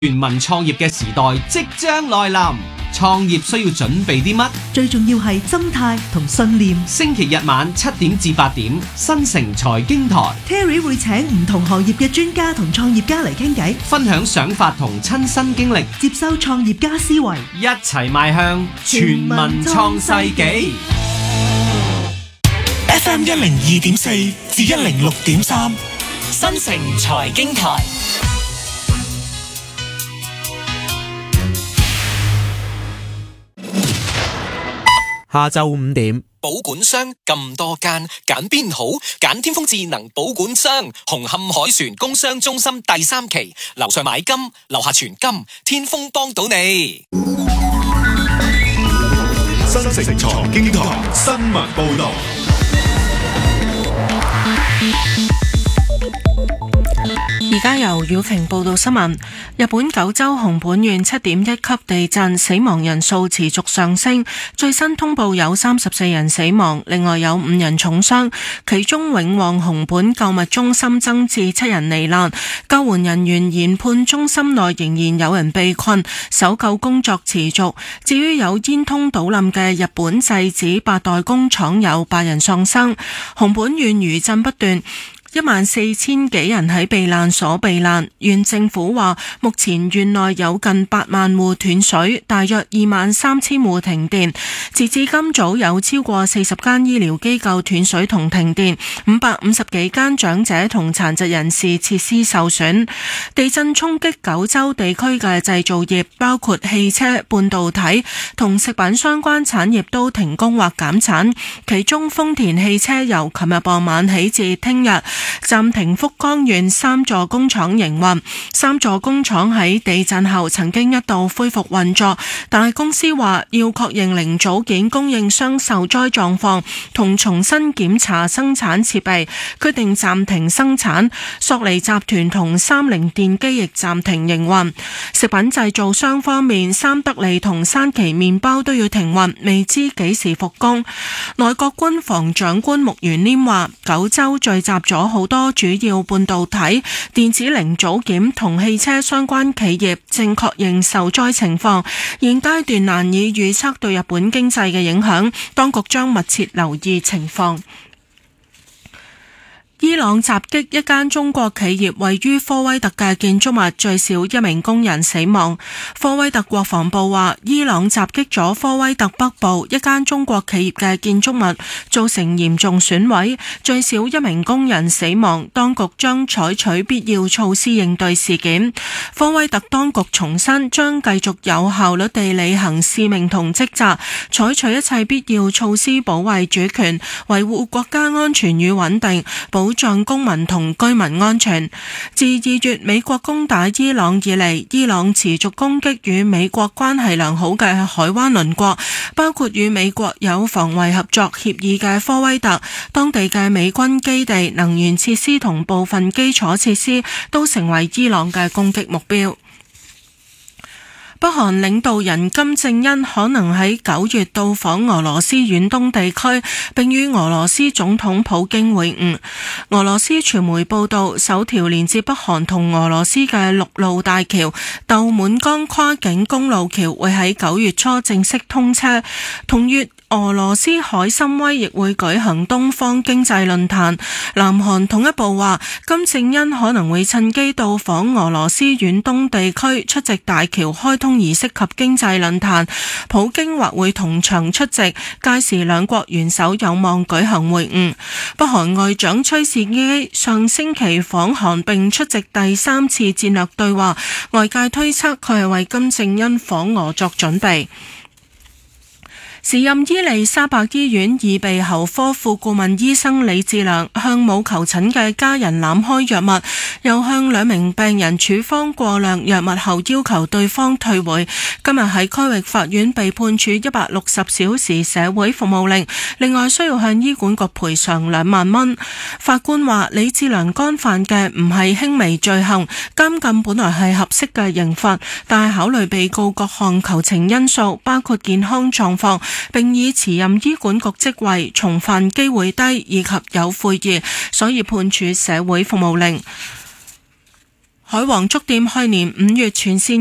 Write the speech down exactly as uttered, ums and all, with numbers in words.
全民創業嘅時代即將來臨，創業需要準備啲乜？ 最重要係心態同信念。 星期日晚七點至八點，新城財經台 Terry 會請唔同行業嘅專家同創業家嚟傾偈， 分享想法同親身經歷， 接收創業家思維， 一齊邁向全民創世紀。 F M 一零二點四至一零六點三， 新城財經台。 下晝五點， 保管商咁多間，揀邊好？揀天風智能保管商，紅磡海船工商中心第三期，樓上買金，樓下存金，天風幫到你。 新城財經台新聞報道。 而家由曉瓊報道新聞。日本九州熊本縣七點一級地震，死亡人數持續上升，最新通報有三十四人死亡，另外有五人重傷，其中永旺熊本購物中心增至七人罹難，救援人員研判中心內仍然有人被困，搜救工作持續。至於有煙囪倒冧嘅日本製紙八代工廠，有八人喪生。熊本縣餘震不斷，一萬四千幾人喺避難所避難，縣政府話目前縣內有近八萬戶斷水，大約二萬三千戶停電。截至今早有超過四十間醫療機構斷水同停電，五百五十幾間長者同殘疾人士設施受損。地震衝擊九州地區嘅製造業，包括汽車、半導體同食品相關產業都停工或減產，其中豐田汽車由琴日傍晚起至聽日暫停福岡縣三座工廠營運。三座工廠喺地震後曾經一度恢復運作，但係公司話要確認零組件供應商受災狀況同重新檢查生產設備，決定暫停生產。索尼集團同三菱電機亦暫停營運。食品製造商方面，三得利同山崎麵包都要停運，未知幾時復工。內閣官房長官木原稔話，九州聚集咗好多主要半導體、電子零組件同汽車相關企業，正確認受災情況，現階段難以預測對日本經濟嘅影響，當局將密切留意情況。伊朗襲擊一間中國企業位於科威特嘅建築物，最少一名工人死亡。科威特國防部話，伊朗襲擊咗科威特北部一間中國企業嘅建築物，造成嚴重損毀，最少一名工人死亡。當局將採取必要措施應對事件。科威特當局重申，將繼續有效率地履行使命同職責，採取一切必要措施保衛主權，維護國家安全與穩定，保保障公民同居民安全。自二月美國攻打伊朗以嚟，伊朗持續攻擊與美國關係良好嘅海灣鄰國，包括與美國有防衛合作協議嘅科威特，當地嘅美軍基地、能源設施同部分基礎設施都成為伊朗嘅攻擊目標。北韓領導人金正恩可能喺九月到訪俄羅斯遠東地區，並與俄羅斯總統普京會晤。俄羅斯傳媒報道，首條連接北韓同俄羅斯嘅陸路大橋豆滿江跨境公路橋會喺九月初正式通車。同月，俄羅斯海參崴亦會舉行東方經濟論壇。南韓統一部話，金正恩可能會趁機到訪俄羅斯遠東地區，出席大橋開通儀式及經濟論壇。普京或會同場出席，屆時兩國元首有望舉行會晤。北韓外長崔善基上星期訪韓並出席第三次戰略對話，外界推測佢係為金正恩訪俄作準備。時任伊利沙伯醫院耳鼻喉科副顧問醫生李志良向冇求診嘅家人濫開藥物，又向兩名病人處方過量藥物後要求對方退回。今日喺區域法院被判處一百六十小時社會服務令，另外需要向醫管局賠償兩萬蚊。法官話，李志良干犯嘅唔係輕微罪行，監禁本來係合適嘅刑罰，但係考慮被告各項求情因素，包括健康狀況，並以辭任醫管局職位、重犯機會低以及有悔意，所以判處社會服務令。 海皇粥店去年五月全線